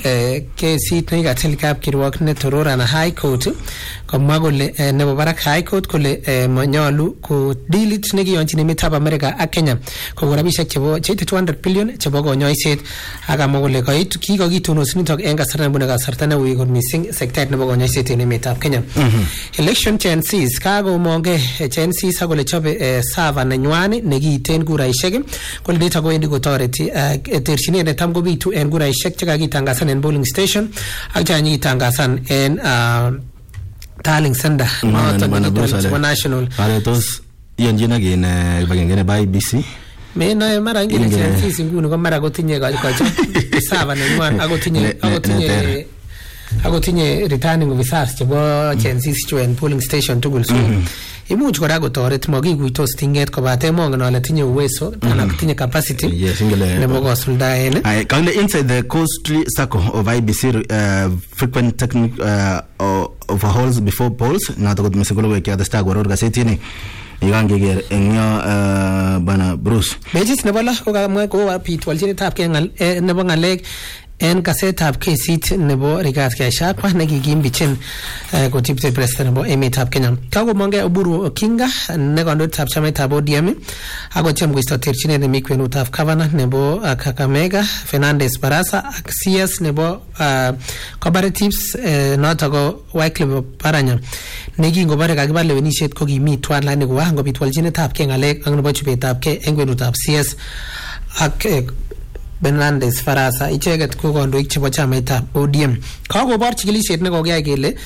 kesit nekikatil kapkirwok ne Torora na High Court komwa kole nebo barak High Court kole manyalu ko dealit nekiyonjin emetab America ak Kenya ko rabishek chebo 200 billion chebo konyoiset akamwa kole kikokitonos nitok eng kasarta nebune kasarta neui kot mising sektait nebo konyoiset en emetab Kenya. Election chances kakomonge chances akole chobe server nenywan nekiiten kuraishek kole data kowendi kotoreti terchinet netam kobitu en kuraishek chekakitangasan en polling station ak chanyikitangasan en Darling Center noton national tos yonjina gin bagengene by BC me no mara ngine chances nguni ko mara kotinye kocho server nenywan akotinye returning officers chebo chances chu en polling station tugul so imuch kora kotoret makikuitos tinget kobate mongen ale tinye uwezo anan tinye capacity nebo kosuldaen kale inside the costly circle of IBC frequent technical overhauls before polls na to mesekolo ke the star goror gasetini igangeger engyo bana Bruce Bejis nebo la ko kamwa ko wapit walchinetab ke ngal nebo ngalek en kasetab kesit nebo Rigathi Gachagua nekikimbichin ko deputy president nebo emetab Kenya. Kakomonge Oburu Okinga ne kandoindetab chamaitab ODM akochem koisto terchinet nemi kwenutab governor nebo Kakamega Fernandes Barasa ak CS nebo cooperatives noto ko Wycliffe Oparanya nekingobare kakibal lewenisiet ko kimi twan lani ko ngobit walchinetab ke ngalek ak nebo chubetab ke eng kwenutab CS ak Fernandes Barasa icheket ko kandoik chebo chamaitab ODM. Kakobor chikilishet ne kokiyai kele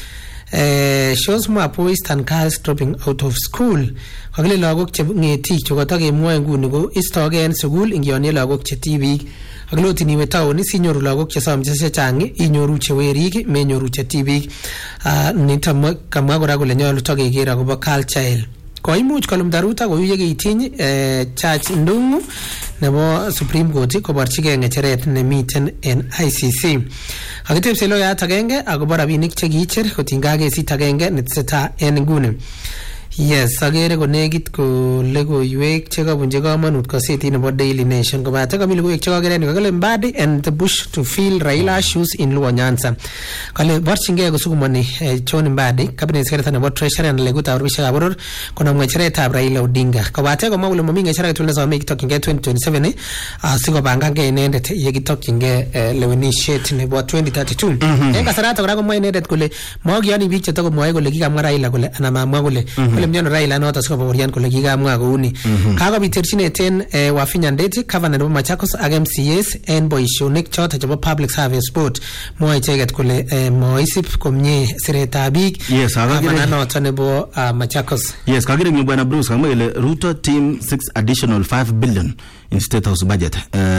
shows more boys than girls dropping out of school. Kakile lagok che ngetik che kotakemwoe nguni ko istoge en sukul ingiyonye lagok che tibik. Akiloti niwe town sinyoru lagok che som chechang inyoru che werik menyoru che tibik. Nito kamwa kora kole nyolu takeker akobo culture. Koimuch kolumda Ruto koyuye keitiny Church Ndungu nebo Supreme Court koborchige ngecheret nemiten en ICC. Kakitebse loyat agenge akobo rabinik chekiicher kotinygei kesit agenge netesetai en nguni. Yes, agere konekit ko logoiwek chekabunje kamanut kaseti nebo Daily Nation kobate kami logoiwek chekakere kakale Mbadi and the bush to fill Raila shoes in Luo Nyanza. Kale borchinge kosukumani John Mbadi cabinet secretary nebo treasury and legutab rubishekab boror kuna ng'echeretab Raila Odinga. Kobate komwa kole mami ng'echeret tugul nesome kitokchingei 2027 asikobangangei inendet yekitokchingei lewenisiet nebo 2032. En kasarata kora komwa inendet kole makiyoni biik chetakomwoe kole kikamwa Raila kole ana mamwa kole mjono Raila noto sikoborian kole kikamwa kouni. Kakobit terchinet en Wafinya Ndeti governor nebo Machakos ak MCAs en boisionik choto chebo public service board mwoe icheket kole moisip komie siretab biik governor noto nebo Machakos. Yes, kakire ngi bwana Bruce kamwe ile Ruto team 6 additional 5 billion in state house budget.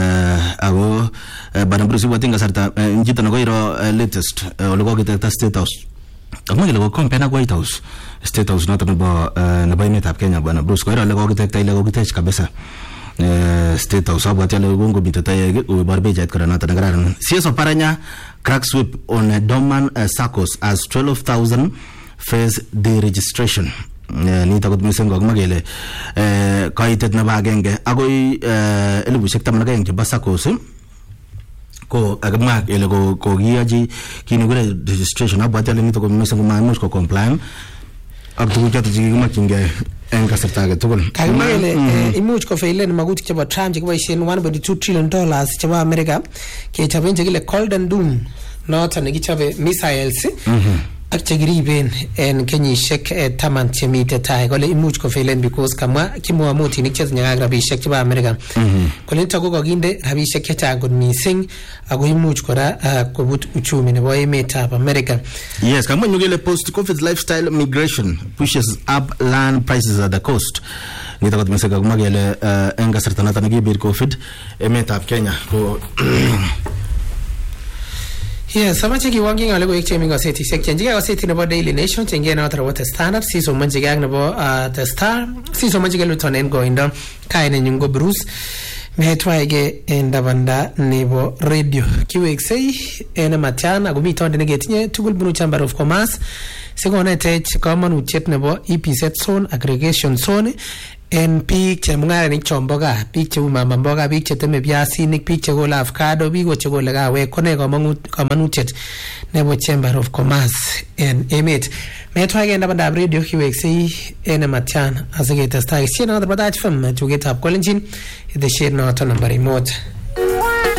Ago bwana Bruce watinga sarta njita nagoiro latest oloko kitata state house. Kamwe ile ko compare na White House. State House noto nebo emetab Kenya bwana Bruce ko ile kokitekta ile kokitech kabisa State House abwati ile gongo bitataye barbejait kora noto ngararan CS Oparanya crack sweep on dormant SACCOs as 12,000 face the registration ni takot misengo magele kaitet na bagenge agoi 1012 chebo SACCOs ko agama ile ko giaji kinugure registration abwati ile nito ko misengo mamush ko compliant ak tuguk choto chekimakingei en kasarta age tugul. Kakimele imuch ko failen magutik chebo Trump chekiboisien $1.2 trillion chebo America kechoben chekile Golden Dome noto nekichobe missiles ak chekiriben en kenyisiek 10 chemite tai kole imuch ko failen because kamwa kimwa motinik chetinye ak rabisiek chebo America. Kole nito ko kokinde rabisiek chechang kot mising ako imuch kora kobut uchumi nebo emetab America. Yes, kamwa nyugele post-COVID lifestyle migration pushes up land prices at the coast. Nito ko tumeseka kumwa gele en kasarta noto nekibir COVID emetab Kenya ko Yes, samache kiwangi ngale ko ekche mingo seti sekchenji ga seti nebo Daily Nation chenge na otro what standard si so manje ga nebo the Star si so manje ga Luton en goindo kaine nyungo Bruce metwaige enda banda nebo radio kiweksei ene matiana gumi tonde negetinye tugul bunu Chamber of Commerce sikone tech kamanutiet nebo EPZ zone aggregation zone en biik chemung'aranik chombo gaa, biik cheu mama mboga, biik cheteme biasinik, biik chekole avocado, biik chekole kawek, kone kamanutiet nebo Chamber of Commerce en emet. Metwa agenda bandab radio kiweksei en Matian asiketestai sienoto batach FM tugetab Kolenjin ideshet noto nambari 1.